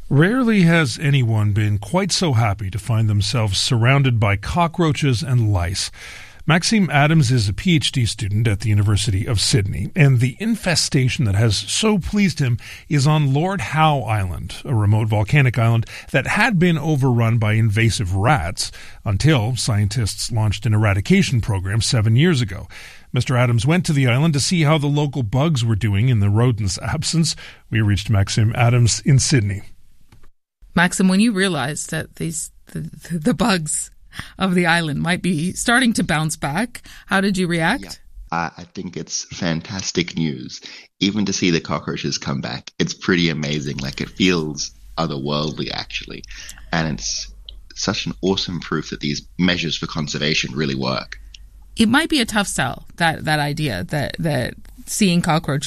Rarely has anyone been quite so happy to find themselves surrounded by cockroaches and lice. Maxime Adams is a PhD student at the University of Sydney, and the infestation that has so pleased him is on Lord Howe Island, a remote volcanic island that had been overrun by invasive rats until scientists launched an eradication program 7 years ago. Mr. Adams went to the island to see how the local bugs were doing in the rodents' absence. We reached Maxime Adams in Sydney. Maxim, when you realized that the bugs of the island might be starting to bounce back, how did you react? Yeah, I think it's fantastic news. Even to see the cockroaches come back, it's pretty amazing. Like, it feels otherworldly, actually. And it's such an awesome proof that these measures for conservation really work. It might be a tough sell, that idea that seeing cockroaches